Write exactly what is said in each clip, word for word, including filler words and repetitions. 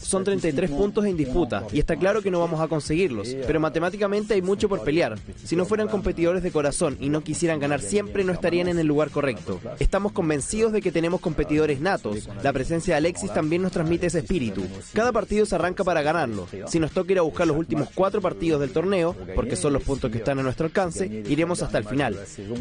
son treinta y tres puntos en disputa, y está claro que no vamos a conseguirlos, pero matemáticamente hay mucho por pelear. Si no fueran competidores de corazón y no quisieran ganar siempre, no estarían en el lugar correcto. Estamos convencidos de que tenemos competidores natos. La presencia de Alexis también nos transmite ese espíritu. Cada partido se arranca para ganarlo. Si nos toca ir a buscar los últimos cuatro partidos del torneo, porque son los puntos que están a nuestro alcance, iremos hasta el final.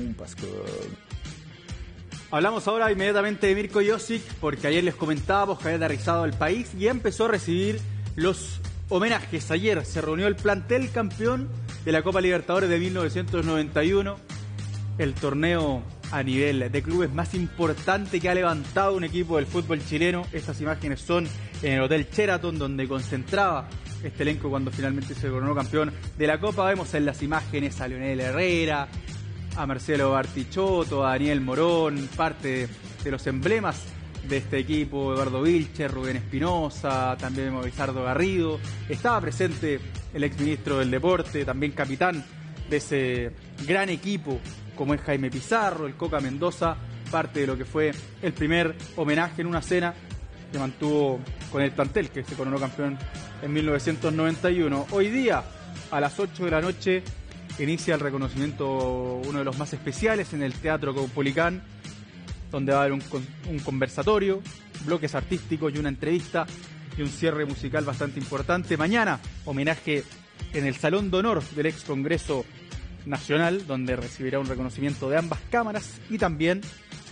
Hablamos ahora inmediatamente de Mirko Josic, porque ayer les comentábamos que había aterrizado al país y empezó a recibir los homenajes. Ayer se reunió el plantel campeón de la Copa Libertadores de mil novecientos noventa y uno, el torneo a nivel de clubes más importante que ha levantado un equipo del fútbol chileno. Estas imágenes son en el Hotel Sheraton, donde concentraba este elenco cuando finalmente se coronó campeón de la Copa. Vemos en las imágenes a Leonel Herrera, a Marcelo Bartichotto, a Daniel Morón, parte de los emblemas de este equipo, Eduardo Vilcher, Rubén Espinosa, también vemos a Bizardo Garrido. Estaba presente el exministro del Deporte, también capitán de ese gran equipo como es Jaime Pizarro, el Coca Mendoza, parte de lo que fue el primer homenaje en una cena que mantuvo con el plantel que se coronó campeón en mil novecientos noventa y uno. Hoy día, a las ocho de la noche, inicia el reconocimiento, uno de los más especiales, en el Teatro Caupolicán, donde va a haber un, un conversatorio, bloques artísticos y una entrevista y un cierre musical bastante importante. Mañana, homenaje en el Salón de Honor del ex Congreso Nacional, donde recibirá un reconocimiento de ambas cámaras, y también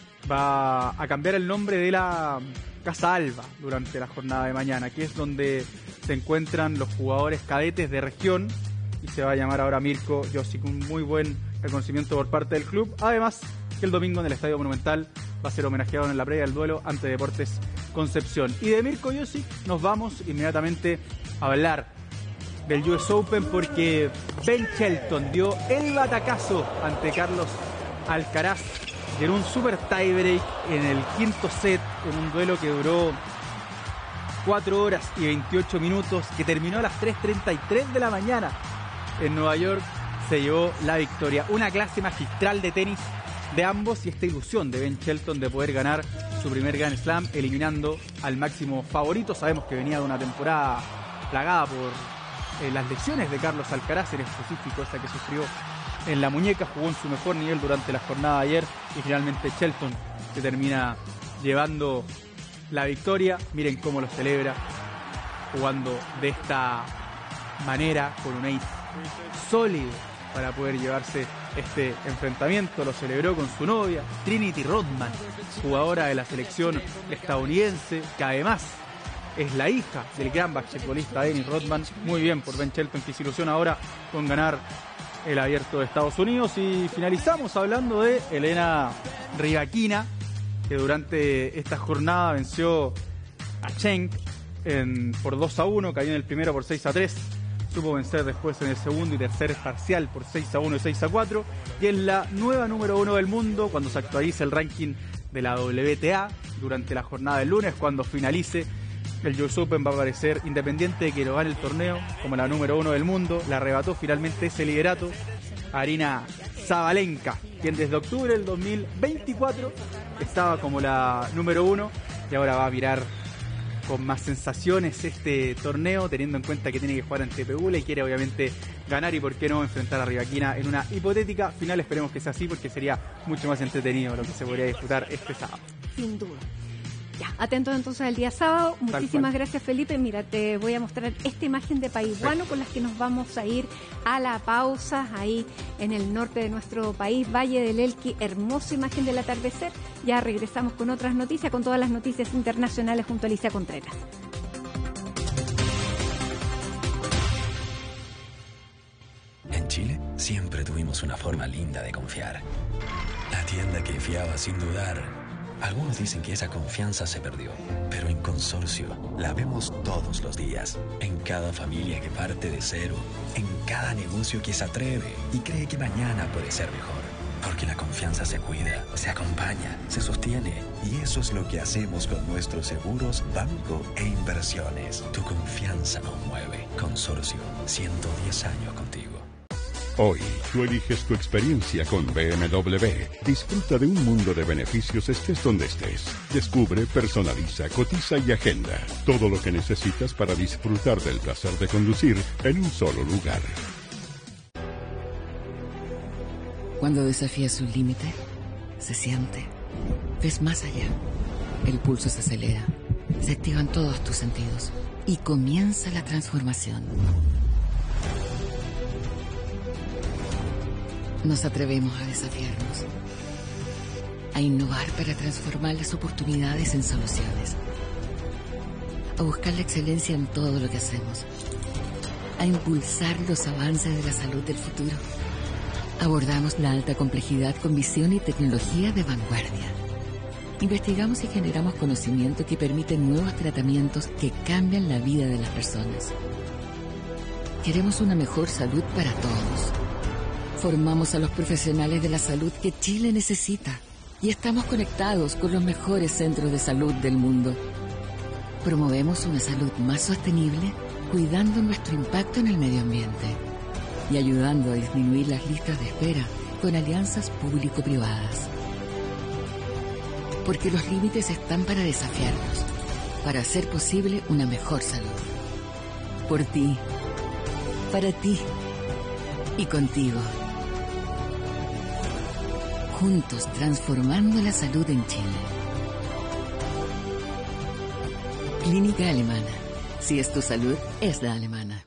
va a cambiar el nombre de la Casa Alba durante la jornada de mañana, que es donde se encuentran los jugadores cadetes de región, y se va a llamar ahora Mirko Josic. Un muy buen reconocimiento por parte del club. Además, que el domingo en el Estadio Monumental va a ser homenajeado en la previa del duelo ante Deportes Concepción. Y de Mirko Josic nos vamos inmediatamente a hablar del U S Open, porque Ben Shelton dio el batacazo ante Carlos Alcaraz y en un super tiebreak en el quinto set, en un duelo que duró cuatro horas y veintiocho minutos, que terminó a las tres treinta y tres de la mañana en Nueva York, se llevó la victoria. Una clase magistral de tenis de ambos, y esta ilusión de Ben Shelton de poder ganar su primer Grand Slam eliminando al máximo favorito. Sabemos que venía de una temporada plagada por eh, las lesiones de Carlos Alcaraz, en específico esa que sufrió en la muñeca. Jugó en su mejor nivel durante la jornada de ayer y finalmente Shelton se termina llevando la victoria. Miren cómo lo celebra, jugando de esta manera, con un ace sólido para poder llevarse este enfrentamiento. Lo celebró con su novia, Trinity Rodman, jugadora de la selección estadounidense, que además es la hija del gran basquetbolista Dennis Rodman. Muy bien por Ben Shelton, que se ilusiona ahora con ganar el Abierto de Estados Unidos. Y finalizamos hablando de Elena Rybakina, que durante esta jornada venció a Schenk en, por dos a uno, cayó en el primero por seis a tres, supo vencer después en el segundo y tercer parcial por seis a uno y seis a cuatro, y es la nueva número uno del mundo cuando se actualice el ranking de la W T A durante la jornada del lunes. Cuando finalice el U S Open va a aparecer, independiente de que lo gane el torneo, como la número uno del mundo. Le arrebató finalmente ese liderato a Aryna Sabalenka, quien desde octubre del dos mil veinticuatro estaba como la número uno, y ahora va a mirar con más sensaciones este torneo, teniendo en cuenta que tiene que jugar ante Pegula y quiere obviamente ganar, y por qué no enfrentar a Rybakina en una hipotética final. Esperemos que sea así, porque sería mucho más entretenido lo que se podría disputar este sábado. Sin duda. Ya, atentos entonces al día sábado. Muchísimas gracias, Felipe. Mira, te voy a mostrar esta imagen de Paihuano con las que nos vamos a ir a la pausa, ahí en el norte de nuestro país, Valle del Elqui. Hermosa imagen del atardecer. Ya regresamos con otras noticias, con todas las noticias internacionales junto a Alicia Contreras. En Chile siempre tuvimos una forma linda de confiar. La tienda que fiaba sin dudar. Algunos dicen que esa confianza se perdió, pero en Consorcio la vemos todos los días. En cada familia que parte de cero, en cada negocio que se atreve y cree que mañana puede ser mejor. Porque la confianza se cuida, se acompaña, se sostiene. Y eso es lo que hacemos con nuestros seguros, banco e inversiones. Tu confianza nos mueve. Consorcio, ciento diez años contigo. Hoy, tú eliges tu experiencia con B M W. Disfruta de un mundo de beneficios estés donde estés. Descubre, personaliza, cotiza y agenda. Todo lo que necesitas para disfrutar del placer de conducir en un solo lugar. Cuando desafías un límite, se siente. Ves más allá. El pulso se acelera. Se activan todos tus sentidos. Y comienza la transformación. Nos atrevemos a desafiarnos, a innovar para transformar las oportunidades en soluciones, a buscar la excelencia en todo lo que hacemos, a impulsar los avances de la salud del futuro. Abordamos la alta complejidad con visión y tecnología de vanguardia. Investigamos y generamos conocimiento que permite nuevos tratamientos que cambian la vida de las personas. Queremos una mejor salud para todos. Formamos a los profesionales de la salud que Chile necesita y estamos conectados con los mejores centros de salud del mundo. Promovemos una salud más sostenible, cuidando nuestro impacto en el medio ambiente y ayudando a disminuir las listas de espera con alianzas público-privadas. Porque los límites están para desafiarnos, para hacer posible una mejor salud. Por ti, para ti y contigo. Juntos transformando la salud en Chile. Clínica Alemana. Si es tu salud, es la alemana.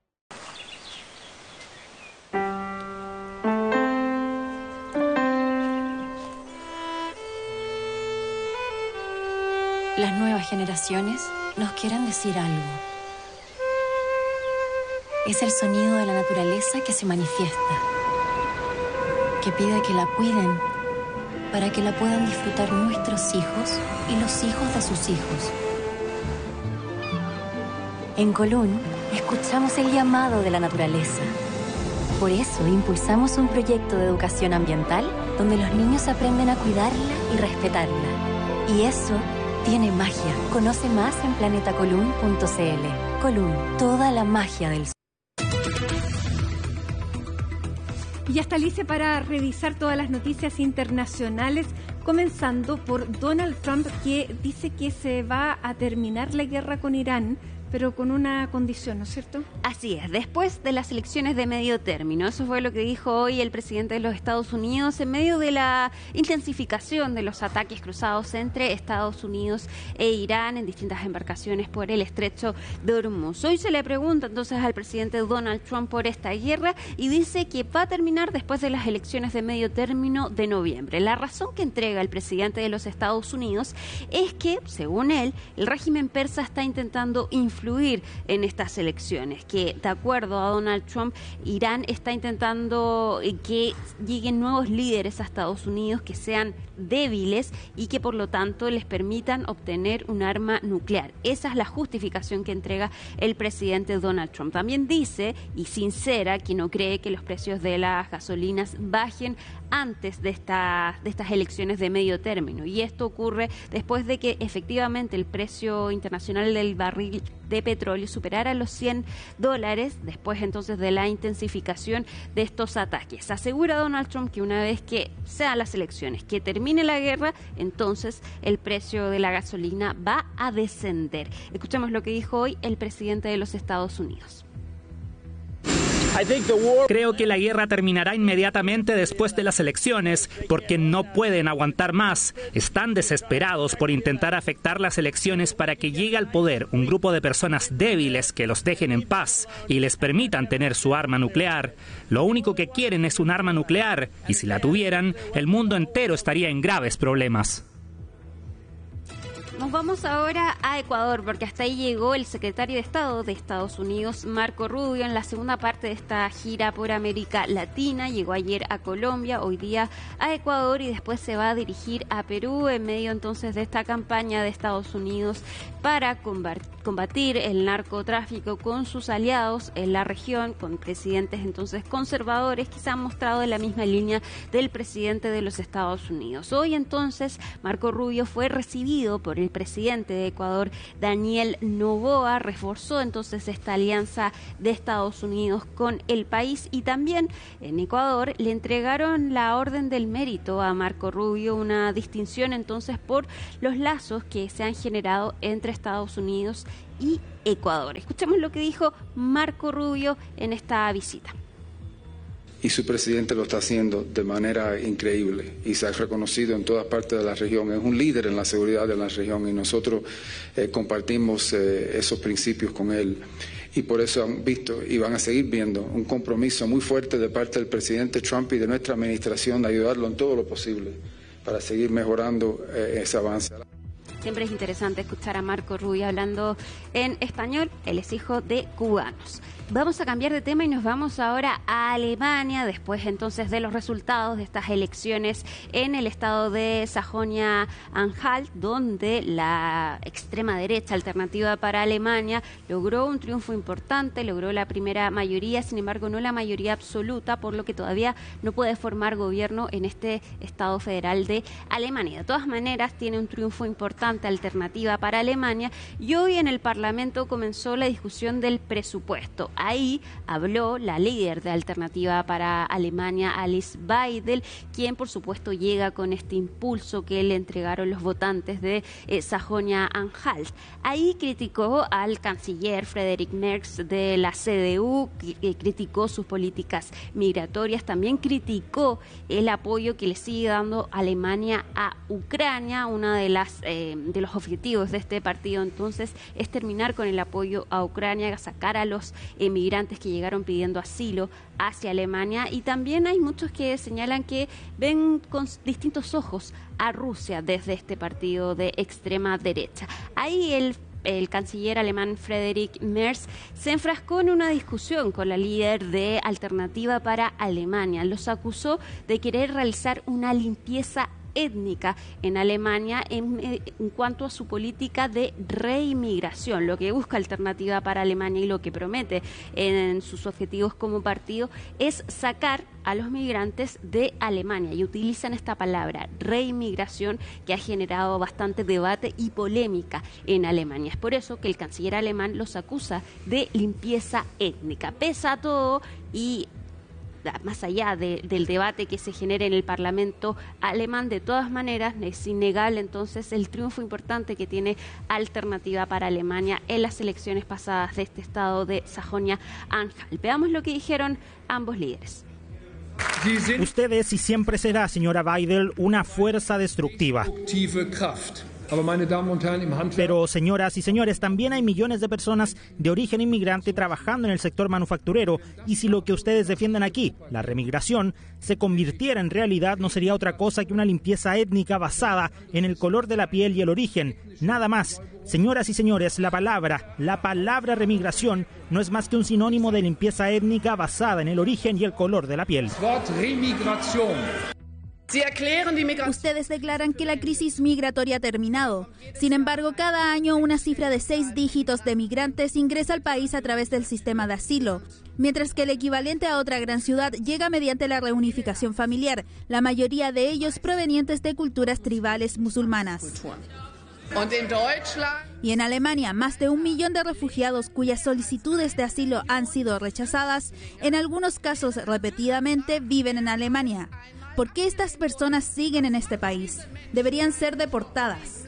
Las nuevas generaciones nos quieren decir algo. Es el sonido de la naturaleza que se manifiesta, que pide que la cuiden para que la puedan disfrutar nuestros hijos y los hijos de sus hijos. En Colún, escuchamos el llamado de la naturaleza. Por eso impulsamos un proyecto de educación ambiental donde los niños aprenden a cuidarla y respetarla. Y eso tiene magia. Conoce más en planeta colún punto c l. Colún, toda la magia del sol. Y ya está Alicia para revisar todas las noticias internacionales, comenzando por Donald Trump, que dice que se va a terminar la guerra con Irán, pero con una condición, ¿no es cierto? Así es, después de las elecciones de medio término. Eso fue lo que dijo hoy el presidente de los Estados Unidos en medio de la intensificación de los ataques cruzados entre Estados Unidos e Irán en distintas embarcaciones por el estrecho de Hormuz. Hoy se le pregunta entonces al presidente Donald Trump por esta guerra y dice que va a terminar después de las elecciones de medio término de noviembre. La razón que entrega el presidente de los Estados Unidos es que, según él, el régimen persa está intentando influir influir en estas elecciones, que de acuerdo a Donald Trump, Irán está intentando que lleguen nuevos líderes a Estados Unidos que sean débiles y que por lo tanto les permitan obtener un arma nuclear. Esa es la justificación que entrega el presidente Donald Trump. También dice y sincera que no cree que los precios de las gasolinas bajen antes de, esta, de estas elecciones de medio término, y esto ocurre después de que efectivamente el precio internacional del barril de petróleo superara los cien dólares después entonces de la intensificación de estos ataques. Asegura Donald Trump que una vez que sean las elecciones, que termine la guerra, entonces el precio de la gasolina va a descender. Escuchemos lo que dijo hoy el presidente de los Estados Unidos. Creo que la guerra terminará inmediatamente después de las elecciones porque no pueden aguantar más. Están desesperados por intentar afectar las elecciones para que llegue al poder un grupo de personas débiles que los dejen en paz y les permitan tener su arma nuclear. Lo único que quieren es un arma nuclear y si la tuvieran, el mundo entero estaría en graves problemas. Nos vamos ahora a Ecuador, porque hasta ahí llegó el secretario de Estado de Estados Unidos, Marco Rubio, en la segunda parte de esta gira por América Latina. Llegó ayer a Colombia, hoy día a Ecuador y después se va a dirigir a Perú en medio entonces de esta campaña de Estados Unidos para combatir el narcotráfico con sus aliados en la región, con presidentes entonces conservadores que se han mostrado en la misma línea del presidente de los Estados Unidos. Hoy entonces Marco Rubio fue recibido por el el presidente de Ecuador, Daniel Noboa, reforzó entonces esta alianza de Estados Unidos con el país, y también en Ecuador le entregaron la Orden del Mérito a Marco Rubio, una distinción entonces por los lazos que se han generado entre Estados Unidos y Ecuador. Escuchemos lo que dijo Marco Rubio en esta visita. Y su presidente lo está haciendo de manera increíble y se ha reconocido en todas partes de la región. Es un líder en la seguridad de la región y nosotros eh, compartimos eh, esos principios con él. Y por eso han visto y van a seguir viendo un compromiso muy fuerte de parte del presidente Trump y de nuestra administración de ayudarlo en todo lo posible para seguir mejorando eh, ese avance. Siempre es interesante escuchar a Marco Rubio hablando en español. Él es hijo de cubanos. Vamos a cambiar de tema y nos vamos ahora a Alemania, después entonces de los resultados de estas elecciones en el estado de Sajonia-Anhalt, donde la extrema derecha Alternativa para Alemania logró un triunfo importante, logró la primera mayoría, sin embargo no la mayoría absoluta, por lo que todavía no puede formar gobierno en este estado federal de Alemania. De todas maneras, tiene un triunfo importante Alternativa para Alemania, y hoy en el Parlamento comenzó la discusión del presupuesto. Ahí habló la líder de Alternativa para Alemania, Alice Weidel, quien por supuesto llega con este impulso que le entregaron los votantes de eh, Sajonia-Anhalt. Ahí criticó al canciller Friedrich Merz de la C D U, que, que criticó sus políticas migratorias, también criticó el apoyo que le sigue dando Alemania a Ucrania. Una de las eh, de los objetivos de este partido entonces es terminar con el apoyo a Ucrania, sacar a los eh, migrantes que llegaron pidiendo asilo hacia Alemania, y también hay muchos que señalan que ven con distintos ojos a Rusia desde este partido de extrema derecha. Ahí el El canciller alemán Friedrich Merz se enfrascó en una discusión con la líder de Alternativa para Alemania. Los acusó de querer realizar una limpieza étnica en Alemania en, en cuanto a su política de reinmigración. Lo que busca Alternativa para Alemania y lo que promete en sus objetivos como partido es sacar a los migrantes de Alemania, y utilizan esta palabra, reinmigración, que ha generado bastante debate y polémica en Alemania. Es por eso que el canciller alemán los acusa de limpieza étnica. Pese a todo, y más allá de, del debate que se genera en el Parlamento alemán, de todas maneras es innegable entonces el triunfo importante que tiene Alternativa para Alemania en las elecciones pasadas de este estado de Sajonia-Anhalt. Veamos lo que dijeron ambos líderes. Usted es y siempre será, señora Weidel, una fuerza destructiva. Pero, señoras y señores, también hay millones de personas de origen inmigrante trabajando en el sector manufacturero, y si lo que ustedes defienden aquí, la remigración, se convirtiera en realidad, no sería otra cosa que una limpieza étnica basada en el color de la piel y el origen, nada más. Señoras y señores, la palabra, la palabra remigración no es más que un sinónimo de limpieza étnica basada en el origen y el color de la piel. Ustedes declaran que la crisis migratoria ha terminado. Sin embargo, cada año una cifra de seis dígitos de migrantes ingresa al país a través del sistema de asilo, mientras que el equivalente a otra gran ciudad llega mediante la reunificación familiar, la mayoría de ellos provenientes de culturas tribales musulmanas. Y en Alemania, más de un millón de refugiados cuyas solicitudes de asilo han sido rechazadas, en algunos casos repetidamente, viven en Alemania. ¿Por qué estas personas siguen en este país? Deberían ser deportadas.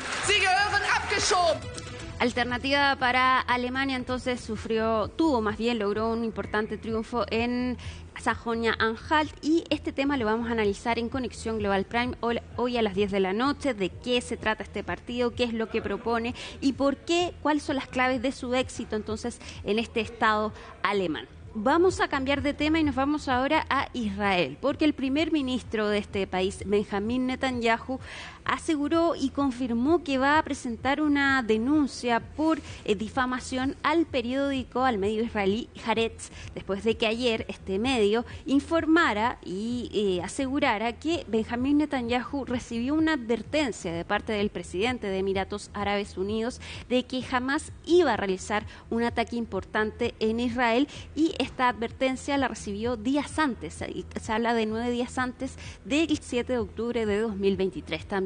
Alternativa para Alemania entonces sufrió, tuvo más bien, logró un importante triunfo en Sajonia-Anhalt, y este tema lo vamos a analizar en Conexión Global Prime hoy a las diez de la noche, de qué se trata este partido, qué es lo que propone y por qué, cuáles son las claves de su éxito entonces en este estado alemán. Vamos a cambiar de tema y nos vamos ahora a Israel, porque el primer ministro de este país, Benjamín Netanyahu, aseguró y confirmó que va a presentar una denuncia por eh, difamación al periódico, al medio israelí Haaretz, después de que ayer este medio informara y eh, asegurara que Benjamín Netanyahu recibió una advertencia de parte del presidente de Emiratos Árabes Unidos de que jamás iba a realizar un ataque importante en Israel, y esta advertencia la recibió días antes, se habla de nueve días antes del siete de octubre de dos mil veintitrés. También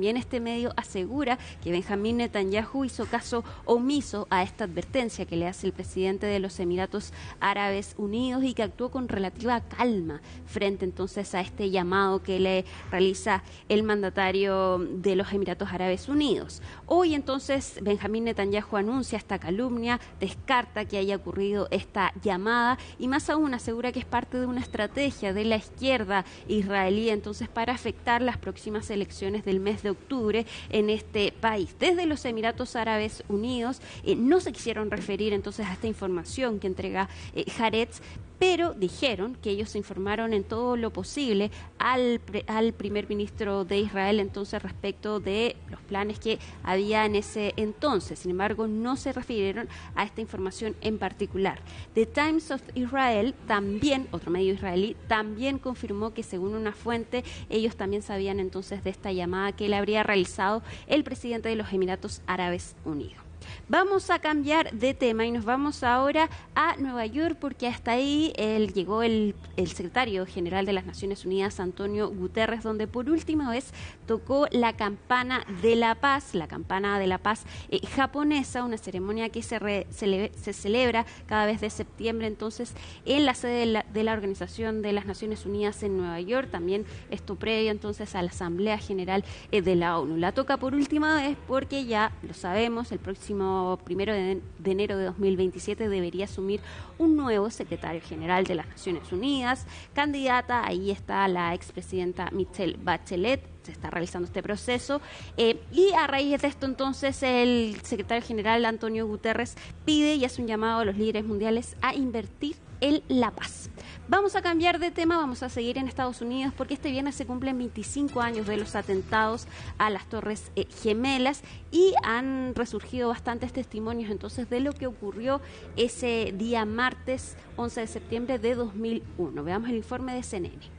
También este medio asegura que Benjamín Netanyahu hizo caso omiso a esta advertencia que le hace el presidente de los Emiratos Árabes Unidos y que actuó con relativa calma frente entonces a este llamado que le realiza el mandatario de los Emiratos Árabes Unidos. Hoy entonces Benjamín Netanyahu anuncia esta calumnia, descarta que haya ocurrido esta llamada y más aún asegura que es parte de una estrategia de la izquierda israelí entonces para afectar las próximas elecciones del mes de octubre en este país. Desde los Emiratos Árabes Unidos eh, no se quisieron referir entonces a esta información que entrega eh, Haaretz, pero dijeron que ellos se informaron en todo lo posible al, al primer ministro de Israel entonces respecto de los planes que había en ese entonces. Sin embargo, no se refirieron a esta información en particular. The Times of Israel también, otro medio israelí, también confirmó que según una fuente, ellos también sabían entonces de esta llamada que le habría realizado el presidente de los Emiratos Árabes Unidos. Vamos a cambiar de tema y nos vamos ahora a Nueva York porque hasta ahí él llegó el, el secretario general de las Naciones Unidas, Antonio Guterres, donde por última vez tocó la campana de la paz, la campana de la paz eh, japonesa, una ceremonia que se, re, se, se celebra cada vez de septiembre entonces en la sede de la, de la Organización de las Naciones Unidas en Nueva York, también esto previo entonces a la Asamblea General eh, de la ONU. La toca por última vez porque ya lo sabemos, el próximo primero de enero de dos mil veintisiete debería asumir un nuevo secretario general de las Naciones Unidas. Candidata, ahí está la expresidenta Michelle Bachelet, se está realizando este proceso eh, y a raíz de esto entonces el secretario general Antonio Guterres pide y hace un llamado a los líderes mundiales a invertir en la paz. Vamos a cambiar de tema, vamos a seguir en Estados Unidos porque este viernes se cumplen veinticinco años de los atentados a las Torres eh, Gemelas y han resurgido bastantes testimonios entonces de lo que ocurrió ese día martes once de septiembre de dos mil uno. Veamos el informe de C N N.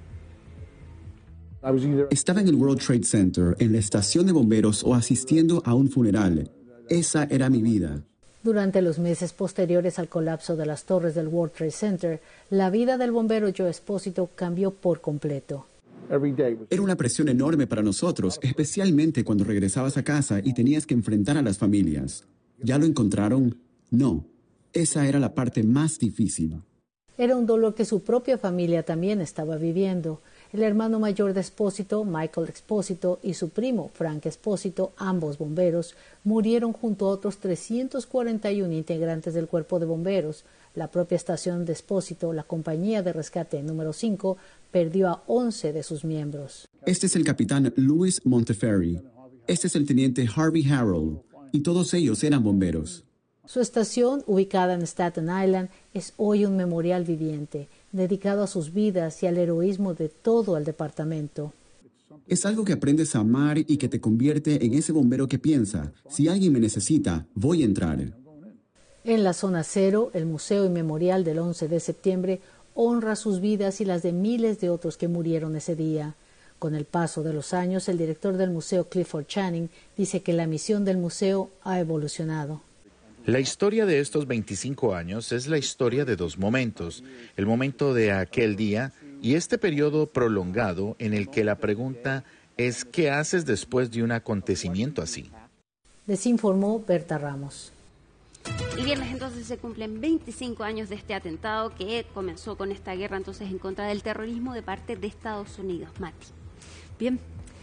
Estaba en el World Trade Center, en la estación de bomberos o asistiendo a un funeral. Esa era mi vida. Durante los meses posteriores al colapso de las torres del World Trade Center, la vida del bombero Joe Espósito cambió por completo. Era una presión enorme para nosotros, especialmente cuando regresabas a casa y tenías que enfrentar a las familias. ¿Ya lo encontraron? No. Esa era la parte más difícil. Era un dolor que su propia familia también estaba viviendo. El hermano mayor de Espósito, Michael Espósito, y su primo, Frank Espósito, ambos bomberos, murieron junto a otros trescientos cuarenta y uno integrantes del cuerpo de bomberos. La propia estación de Espósito, la compañía de rescate número cinco, perdió a once de sus miembros. Este es el capitán Louis Montefiore. Este es el teniente Harvey Harrell. Y todos ellos eran bomberos. Su estación, ubicada en Staten Island, es hoy un memorial viviente, dedicado a sus vidas y al heroísmo de todo el departamento. Es algo que aprendes a amar y que te convierte en ese bombero que piensa, si alguien me necesita, voy a entrar. En la zona cero, el Museo y Memorial del once de septiembre honra sus vidas y las de miles de otros que murieron ese día. Con el paso de los años, el director del museo, Clifford Channing, dice que la misión del museo ha evolucionado. La historia de estos veinticinco años es la historia de dos momentos, el momento de aquel día y este periodo prolongado en el que la pregunta es ¿qué haces después de un acontecimiento así? Les informó Berta Ramos. Y viernes entonces se cumplen veinticinco años de este atentado que comenzó con esta guerra entonces en contra del terrorismo de parte de Estados Unidos. Mati. Bien,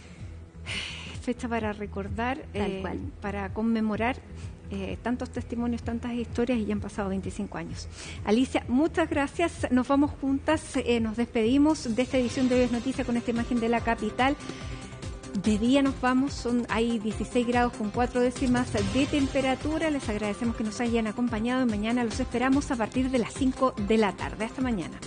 fecha para recordar, eh, para conmemorar. Eh, tantos testimonios, tantas historias y ya han pasado veinticinco años. Alicia, muchas gracias. Nos vamos juntas, eh, nos despedimos de esta edición de Hoy es Noticia con esta imagen de la capital. De día nos vamos, son, hay dieciséis grados con cuatro décimas de temperatura. Les agradecemos que nos hayan acompañado y mañana los esperamos a partir de las cinco de la tarde. Hasta mañana.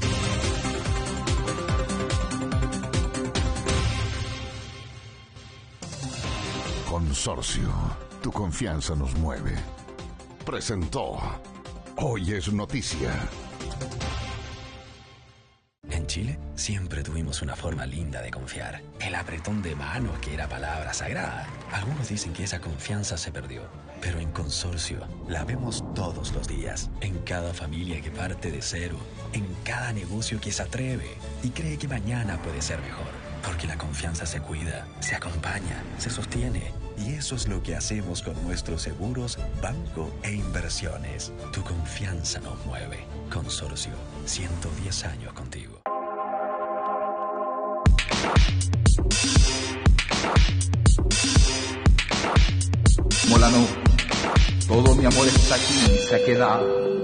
Consorcio. Tu confianza nos mueve. Presentó Hoy es Noticia. En Chile siempre tuvimos una forma linda de confiar. El apretón de manos que era palabra sagrada. Algunos dicen que esa confianza se perdió. Pero en Consorcio la vemos todos los días. En cada familia que parte de cero. En cada negocio que se atreve y cree que mañana puede ser mejor. Porque la confianza se cuida, se acompaña, se sostiene. Y eso es lo que hacemos con nuestros seguros, banco e inversiones. Tu confianza nos mueve. Consorcio, ciento diez años contigo. Molano, todo mi amor está aquí, se ha quedado.